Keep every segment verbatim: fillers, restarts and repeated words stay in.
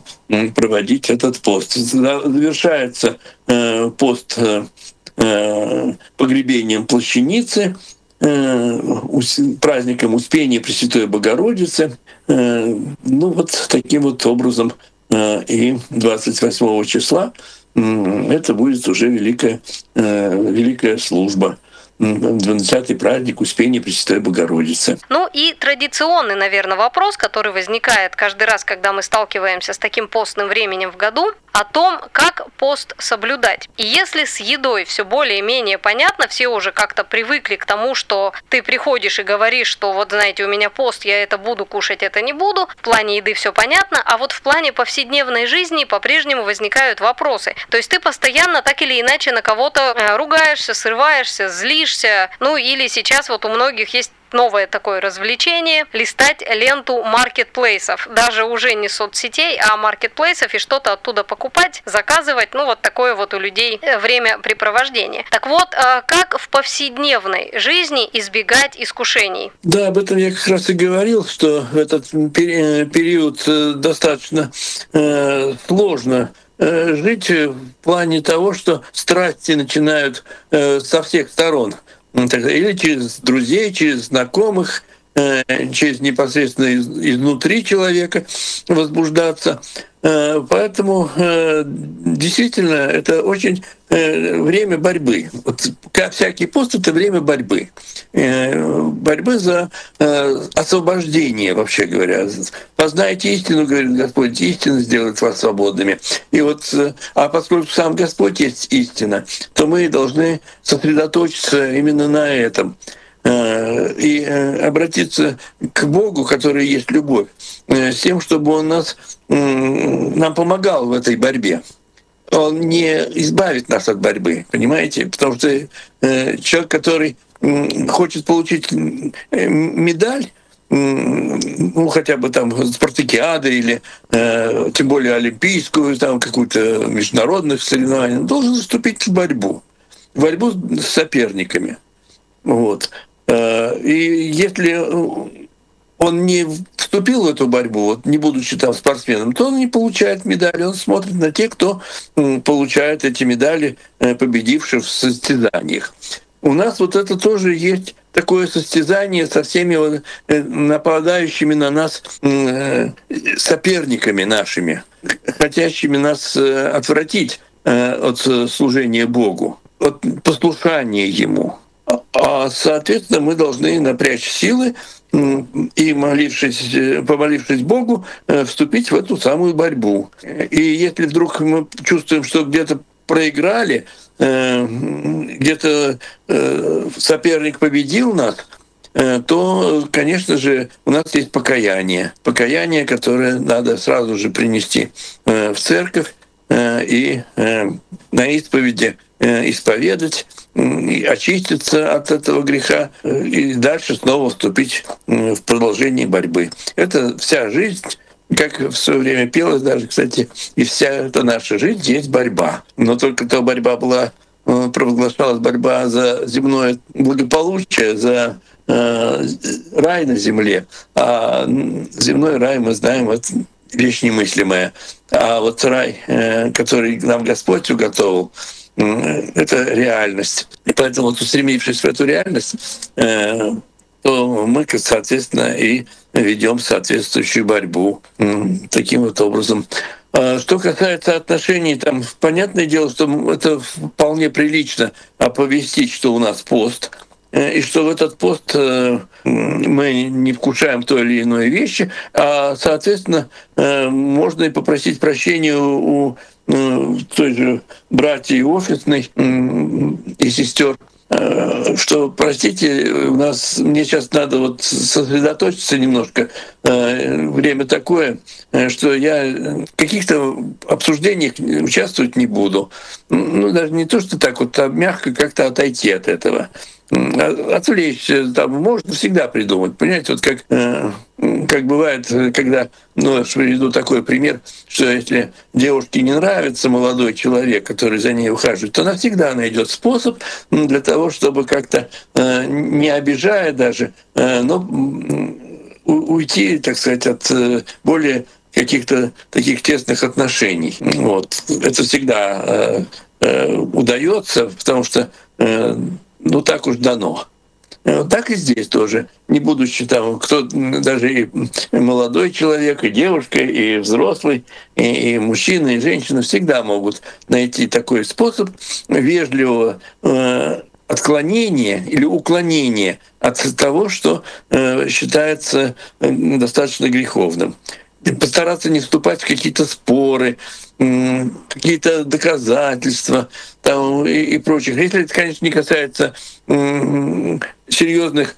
м, проводить этот пост. За- Завершается э, пост э, э, погребением плащаницы, э, ус- праздником Успения Пресвятой Богородицы. Э, Ну вот таким вот образом э, и двадцать восьмого числа м, это будет уже великая, э, великая служба, м, двадцатый праздник Успения Пресвятой Богородицы. Ну и традиционный, наверное, вопрос, который возникает каждый раз, когда мы сталкиваемся с таким постным временем в году, о том, как пост соблюдать. И если с едой все более-менее понятно, все уже как-то привыкли к тому, что ты приходишь и говоришь, что вот знаете, у меня пост, я это буду кушать, это не буду, в плане еды все понятно, а вот в плане повседневной жизни по-прежнему возникают вопросы. То есть ты постоянно так или иначе на кого-то э, ругаешься, срываешься, злишься, ну или сейчас вот у многих есть новое такое развлечение — листать ленту маркетплейсов. Даже уже не соцсетей, а маркетплейсов, и что-то оттуда покупать, заказывать. Ну, вот такое вот у людей времяпрепровождение. Так вот, как в повседневной жизни избегать искушений? Да, об этом я как раз и говорил, что в этот пери- период э, достаточно э, сложно э, жить в плане того, что страсти начинают э, со всех сторон. Ну, так, или через друзей, через знакомых, э, через непосредственно из- изнутри человека возбуждаться. Э, Поэтому э, действительно это очень э, время борьбы. Вот, как всякий пост — это время борьбы. Э, Борьбы за э, освобождение, вообще говоря. «Познайте истину, — говорит Господь, — истина сделает вас свободными». И вот, э, а поскольку сам Господь есть истина, то мы должны сосредоточиться именно на этом э, и э, обратиться к Богу, который есть любовь, э, с тем, чтобы Он нас, м, нам помогал в этой борьбе. Он не избавит нас от борьбы, понимаете? Потому что э, человек, который м, хочет получить м, э, медаль, м, ну хотя бы там спартакиады или э, тем более олимпийскую, там какую-то международных соревнований, он должен вступить в борьбу, в борьбу с соперниками. Вот. Э, И если он не вступил в эту борьбу, вот не будучи там спортсменом, то он не получает медали. Он смотрит на тех, кто м, получает эти медали, э, победивших в состязаниях. У нас вот это тоже есть такое состязание со всеми вот, э, нападающими на нас м, э, соперниками нашими, хотящими нас э, отвратить э, от э, служения Богу, от послушания Ему. А, соответственно, мы должны напрячь силы м, и, молившись, э, помолившись Богу, э, вступить в эту самую борьбу. И если вдруг мы чувствуем, что где-то проиграли, э, где-то э, соперник победил нас, э, то, конечно же, у нас есть покаяние. Покаяние, которое надо сразу же принести э, в церковь э, и э, на исповеди э, исповедать, м, и очиститься от этого греха э, и дальше снова вступить м, в продолжение борьбы. Это вся жизнь, как в свое время пелось даже, кстати, и вся эта наша жизнь есть борьба. Но только та борьба была, э, провозглашалась борьба за земное благополучие, за э, рай на земле. А м, земной рай, мы знаем, это вещь немыслимая. А вот рай, э, который нам Господь уготовил, м, это реальность. И поэтому, вот, устремившись в эту реальность, э, то мы, как, соответственно, и ведем соответствующую борьбу м, таким вот образом. А что касается отношений, там понятное дело, что это вполне прилично оповестить, что у нас пост, э, и что в этот пост э, м, мы не вкушаем той или иной вещи, а, соответственно, э, можно и попросить прощения у э, той же братьев офисной м, и сестер, э, что, простите, у нас мне сейчас надо вот сосредоточиться немножко. Э, Время такое, э, что я в каких-то обсуждениях участвовать не буду. Ну, даже не то, что так вот, а мягко как-то отойти от этого. М, а- Отвлечься там можно всегда придумать. Понимаете, вот как, э, как бывает, э, когда, ну, я ж приведу такой пример, что если девушке не нравится молодой человек, который за ней ухаживает, то она всегда найдет способ м, для того, чтобы как-то, э, не обижая даже, э, но м, у- уйти, так сказать, от э, более каких-то таких тесных отношений. Вот. Это всегда э, э, удается, потому что э, ну так уж дано. Так и здесь тоже, не будучи там, кто даже и молодой человек, и девушка, и взрослый, и, и мужчина, и женщина всегда могут найти такой способ вежливого э, отклонения или уклонения от того, что э, считается достаточно греховным. Постараться не вступать в какие-то споры, какие-то доказательства там, и, и прочих. Если это, конечно, не касается серьезных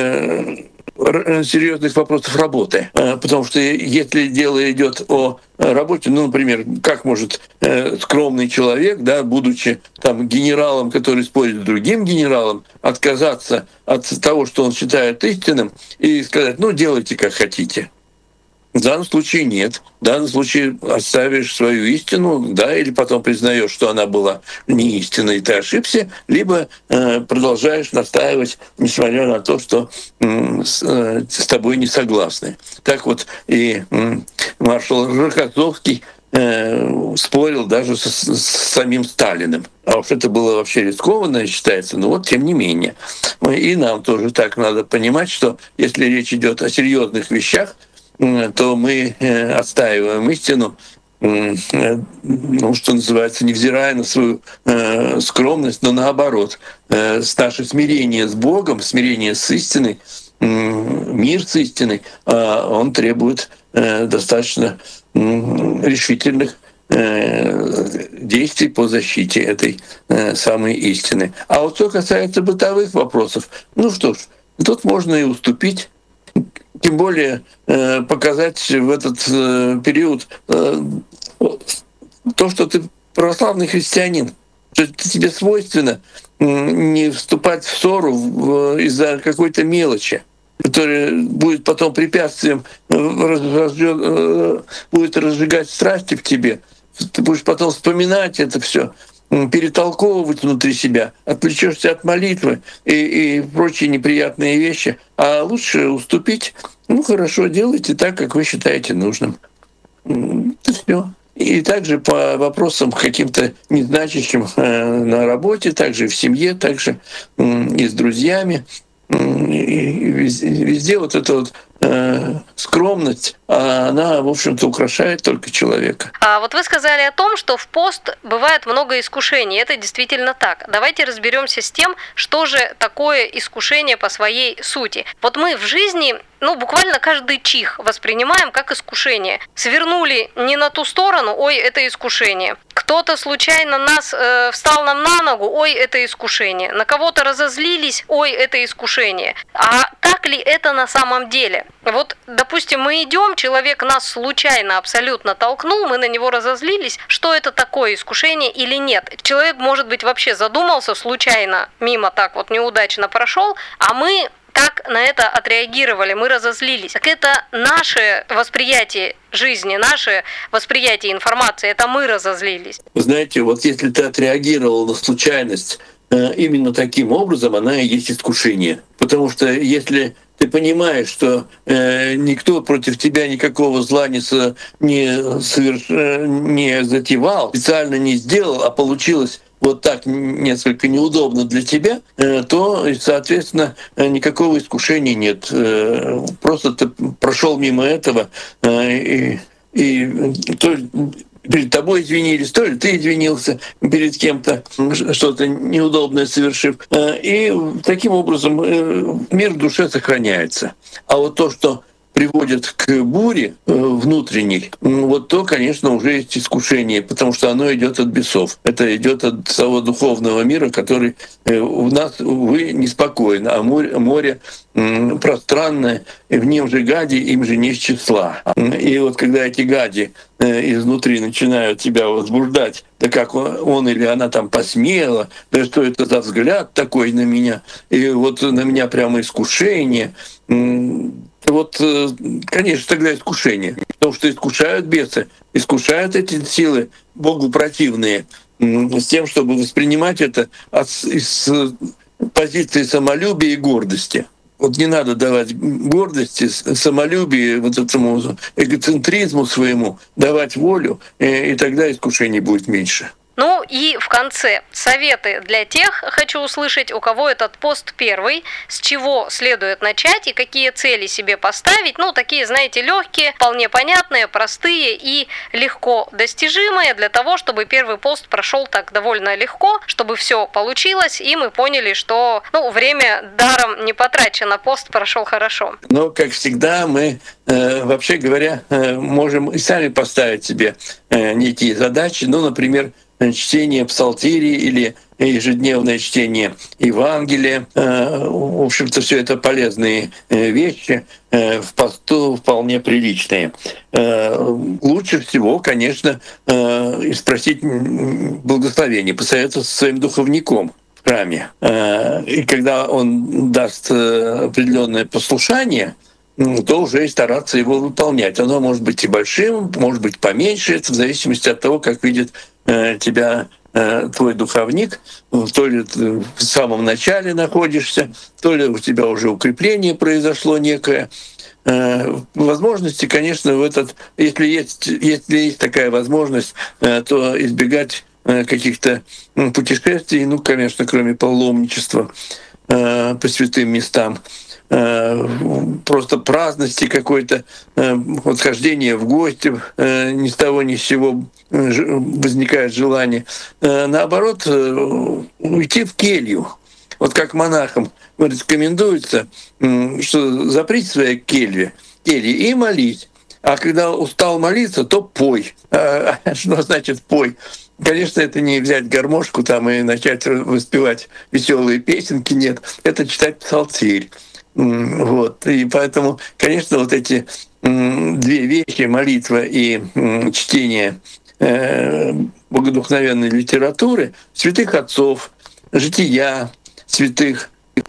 серьезных вопросов работы. Потому что если дело идет о работе, ну, например, как может скромный человек, да, будучи там генералом, который спорит с другим генералом, отказаться от того, что он считает истинным, и сказать, ну, делайте как хотите. В данном случае нет. В данном случае оставишь свою истину, да, или потом признаешь, что она была не истинной, и ты ошибся, либо э, продолжаешь настаивать, несмотря на то, что э, с, э, с тобой не согласны. Так вот и э, маршал Рокоссовский э, спорил даже с, с самим Сталиным. А уж это было вообще рискованно, считается, но вот тем не менее. И нам тоже так надо понимать, что если речь идет о серьезных вещах, то мы отстаиваем истину, ну, что называется, невзирая на свою э, скромность, но наоборот, э, наше смирение с Богом, смирение с истиной, э, мир с истиной, э, он требует э, достаточно э, решительных э, действий по защите этой э, самой истины. А вот что касается бытовых вопросов, ну что ж, тут можно и уступить. Тем более э, показать в этот э, период э, то, что ты православный христианин, что тебе свойственно э, не вступать в ссору в, из-за какой-то мелочи, которая будет потом препятствием, э, разжё, э, будет разжигать страсти в тебе. Ты будешь потом вспоминать это все, перетолковывать внутри себя, отвлечешься от молитвы и, и прочие неприятные вещи, а лучше уступить. Ну хорошо, делайте так, как вы считаете нужным. Это все. И также по вопросам каким-то незначащим на работе, также в семье, также и с друзьями. И везде, везде вот эта вот э, скромность, она, в общем-то, украшает только человека. А вот вы сказали о том, что в пост бывает много искушений. Это действительно так. Давайте разберемся с тем, что же такое искушение по своей сути. Вот мы в жизни, ну, буквально каждый чих воспринимаем как искушение. Свернули не на ту сторону, ой, это искушение. Кто-то случайно нас э, встал нам на ногу, ой, это искушение. На кого-то разозлились, ой, это искушение. А так ли это на самом деле? Вот, допустим, мы идем, человек нас случайно абсолютно толкнул, мы на него разозлились. Что это такое, искушение или нет? Человек, может быть, вообще задумался, случайно мимо так вот неудачно прошел, а мы как на это отреагировали, мы разозлились. Так это наше восприятие жизни, наше восприятие информации, это мы разозлились. Вы знаете, вот если ты отреагировал на случайность именно таким образом, она и есть искушение. Потому что если ты понимаешь, что э, никто против тебя никакого зла не, со, не, соверш, не затевал, специально не сделал, а получилось вот так несколько неудобно для тебя, э, то, соответственно, никакого искушения нет. Э, просто ты прошел мимо этого, э, и, и то, перед тобой извинились, то ли ты извинился перед кем-то, что-то неудобное совершив. И таким образом мир в душе сохраняется. А вот то, что приводит к буре внутренней, вот то, конечно, уже есть искушение, потому что оно идет от бесов. Это идет от того духовного мира, который у нас, увы, неспокоен, а море, море пространное, и в нем же гади, им же не с числа. И вот когда эти гади изнутри начинают тебя возбуждать, да как он, он или она там посмела, да что это за взгляд такой на меня, и вот на меня прямо искушение, вот, конечно, тогда искушение, потому что искушают бесы, искушают эти силы Богу противные, с тем, чтобы воспринимать это от, из позиции самолюбия и гордости. вот не надо давать гордости, самолюбию, вот этому эгоцентризму своему, давать волю, и тогда искушений будет меньше. Ну и в конце советы для тех, хочу услышать, у кого этот пост первый, с чего следует начать и какие цели себе поставить. Ну, такие, знаете, легкие, вполне понятные, простые и легко достижимые для того, чтобы первый пост прошел так довольно легко, чтобы все получилось, и мы поняли, что ну, время даром не потрачено, пост прошел хорошо. Но, как всегда, мы, э, вообще говоря, э, можем и сами поставить себе э, некие задачи, ну, например, чтение псалтири или ежедневное чтение Евангелия. В общем-то, все это полезные вещи, в посту вполне приличные. Лучше всего, конечно, спросить благословение, посоветоваться со своим духовником в храме. И когда он даст определенное послушание, то уже и стараться его выполнять. Оно может быть и большим, может быть поменьше, это в зависимости от того, как видит тебя твой духовник, то ли ты в самом начале находишься, то ли у тебя уже укрепление произошло некое. Возможности, конечно, в этот, если есть, если есть такая возможность, то избегать каких-то путешествий, ну, конечно, кроме паломничества по святым местам, просто праздности какой-то, вот хождение в гости, ни с того ни с сего возникает желание. Наоборот, уйти в келью. Вот как монахам рекомендуется, что заприте свои кельи, кельи и молись. А когда устал молиться, то пой. Что значит пой? Конечно, это не взять гармошку там и начать воспевать веселые песенки, нет. Это читать псалтирь. Вот. И поэтому, конечно, вот эти две вещи, молитва и чтение богодухновенной литературы, святых отцов, жития святых,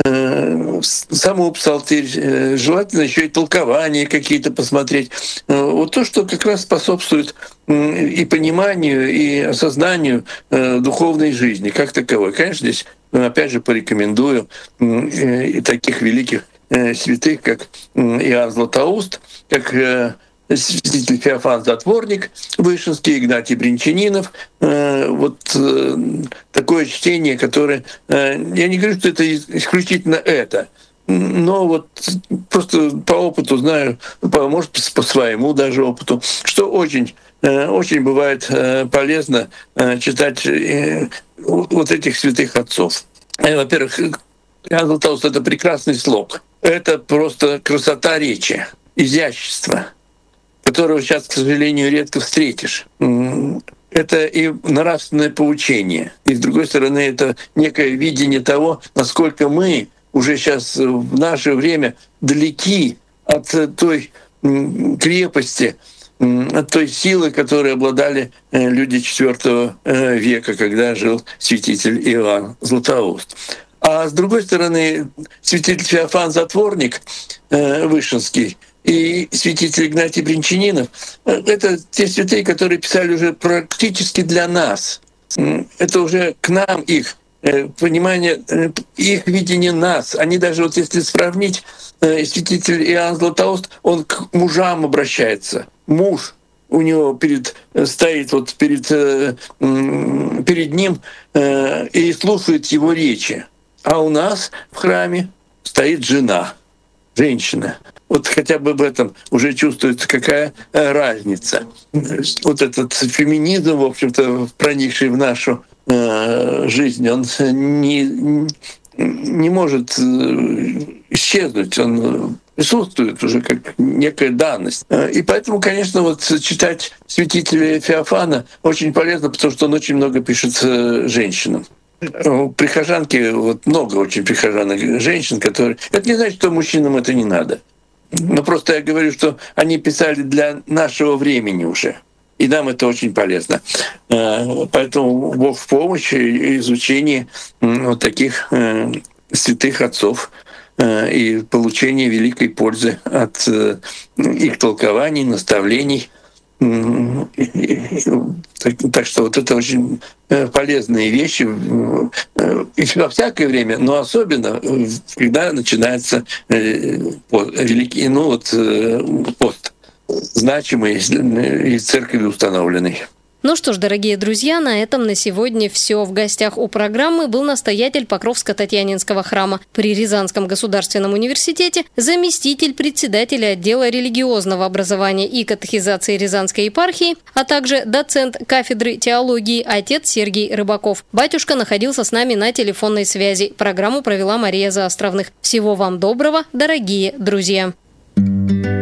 саму псалтирь, желательно еще и толкования какие-то посмотреть. Вот то, что как раз способствует и пониманию, и осознанию духовной жизни как таковой. Конечно, здесь, опять же, порекомендую и таких великих святых, как Иоанн Златоуст, как святитель Феофан Затворник Вышинский, Игнатий Бринчанинов. Вот такое чтение, которое... Я не говорю, что это исключительно это, но вот просто по опыту знаю, может, по своему даже опыту, что очень, очень бывает полезно читать вот этих святых отцов. Во-первых, Иоанн Златоуст — это прекрасный слог. Это просто красота речи, изящество, которого сейчас, к сожалению, редко встретишь. Это и нравственное поучение. И, с другой стороны, это некое видение того, насколько мы уже сейчас в наше время далеки от той крепости, от той силы, которой обладали люди четвёртого века, когда жил святитель Иоанн Златоуст. А с другой стороны, святитель Феофан Затворник Вышинский и святитель Игнатий Бринчанинов — это те святые, которые писали уже практически для нас. Это уже к нам их понимание, их видение нас. Они даже, вот если сравнить, святитель Иоанн Златоуст, он к мужам обращается. Муж у него перед, стоит вот перед, перед ним и слушает его речи. А у нас в храме стоит жена, женщина. Вот хотя бы в этом уже чувствуется, какая разница. Вот этот феминизм, в общем-то, проникший в нашу э, жизнь, он не, не может исчезнуть, он присутствует уже как некая данность. И поэтому, конечно, вот читать святителя Феофана очень полезно, потому что он очень много пишет женщинам. Прихожанки, вот много очень прихожанок женщин, которые... Это не значит, что мужчинам это не надо. Но просто я говорю, что они писали для нашего времени уже. И нам это очень полезно. Поэтому Бог в помощи и изучении вот таких святых отцов и получение великой пользы от их толкований, наставлений Так, так что вот это очень полезные вещи и во всякое время, но особенно когда начинается религия, ну вот пост, значимый и церковью установленный. Ну что ж, дорогие друзья, на этом на сегодня все. В гостях у программы был настоятель Покровско-Татьянинского храма при Рязанском государственном университете, заместитель председателя отдела религиозного образования и катехизации Рязанской епархии, а также доцент кафедры теологии отец Сергей Рыбаков. Батюшка находился с нами на телефонной связи. Программу провела Мария Заостровных. Всего вам доброго, дорогие друзья!